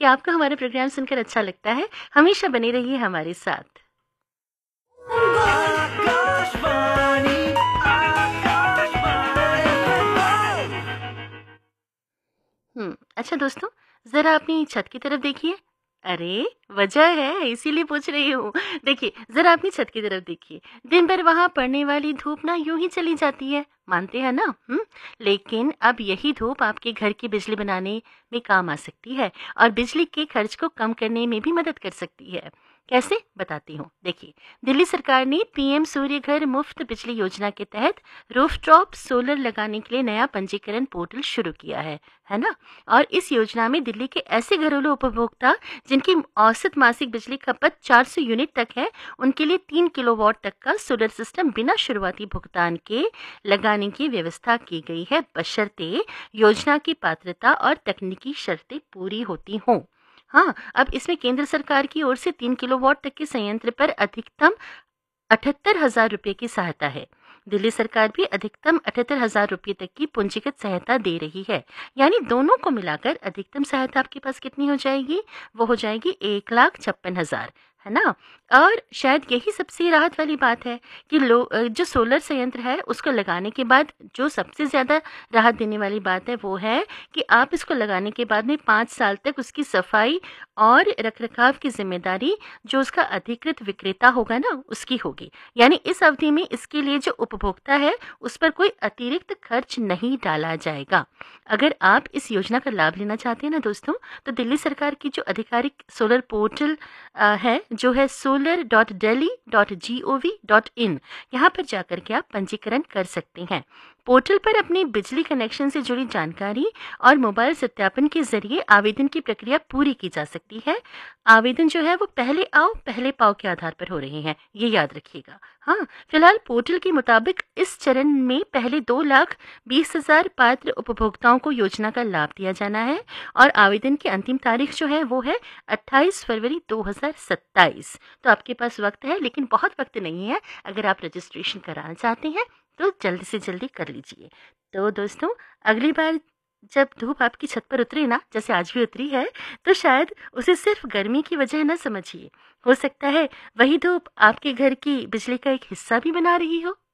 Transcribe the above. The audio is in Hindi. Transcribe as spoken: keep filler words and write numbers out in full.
क्या आपको हमारा प्रोग्राम सुनकर अच्छा लगता है? हमेशा बने रहिए हमारे साथ। आकाशवाणी, आकाशवाणी। हम्म अच्छा दोस्तों, जरा अपनी छत की तरफ देखिए। अरे वजह है, इसीलिए पूछ रही हूँ। देखिए जरा अपनी छत की तरफ देखिए। दिन भर वहां पड़ने वाली धूप ना यूं ही चली जाती है, मानते हैं ना? हम्म लेकिन अब यही धूप आपके घर की बिजली बनाने में काम आ सकती है और बिजली के खर्च को कम करने में भी मदद कर सकती है। कैसे, बताती हूँ। देखिए, दिल्ली सरकार ने पीएम सूर्य घर मुफ्त बिजली योजना के तहत रूफटॉप सोलर लगाने के लिए नया पंजीकरण पोर्टल शुरू किया है है ना? और इस योजना में दिल्ली के ऐसे घरेलू उपभोक्ता जिनकी औसत मासिक बिजली खपत चार सौ यूनिट तक है, उनके लिए तीन किलोवाट तक का सोलर सिस्टम बिना शुरुआती भुगतान के लगाने की व्यवस्था की गई है, बशर्ते योजना की पात्रता और तकनीकी शर्तें पूरी होती हों। हाँ, अब इसमें केंद्र सरकार की ओर से तीन किलोवाट तक के संयंत्र पर अधिकतम अठहत्तर हजार रुपये की सहायता है। दिल्ली सरकार भी अधिकतम अठहत्तर हजार रुपये तक की पूंजीगत सहायता दे रही है। यानी दोनों को मिलाकर अधिकतम सहायता आपके पास कितनी हो जाएगी? वो हो जाएगी एक लाख छप्पन हजार, है ना? और शायद यही सबसे राहत वाली बात है कि लो जो सोलर संयंत्र है उसको लगाने के बाद जो सबसे ज़्यादा राहत देने वाली बात है वो है कि आप इसको लगाने के बाद में पाँच साल तक उसकी सफाई और रखरखाव की जिम्मेदारी जो उसका अधिकृत विक्रेता होगा ना उसकी होगी। यानी इस अवधि में इसके लिए जो उपभोक्ता है उस पर कोई अतिरिक्त खर्च नहीं डाला जाएगा। अगर आप इस योजना का लाभ लेना चाहते हैं ना दोस्तों, तो दिल्ली सरकार की जो आधिकारिक सोलर पोर्टल है जो है solar dot Delhi dot G O V dot in, यहाँ पर जाकर के आप पंजीकरण कर सकते हैं। पोर्टल पर अपनी बिजली कनेक्शन से जुड़ी जानकारी और मोबाइल सत्यापन के जरिए आवेदन की प्रक्रिया पूरी की जा सकती है। आवेदन जो है वो पहले आओ पहले पाओ के आधार पर हो रहे हैं, ये याद रखिएगा। हाँ, फिलहाल पोर्टल के मुताबिक इस चरण में पहले दो लाख बीस हजार पात्र उपभोक्ताओं को योजना का लाभ दिया जाना है और आवेदन की अंतिम तारीख जो है वो है अट्ठाईस फरवरी दो हजार सत्ताईस। तो आपके पास वक्त है, लेकिन बहुत वक्त नहीं है। अगर आप रजिस्ट्रेशन कराना चाहते हैं तो जल्दी से जल्दी कर लीजिए। तो दोस्तों, अगली बार जब धूप आपकी छत पर उतरे ना, जैसे आज भी उतरी है, तो शायद उसे सिर्फ गर्मी की वजह न समझिए। हो सकता है वही धूप आपके घर की बिजली का एक हिस्सा भी बना रही हो।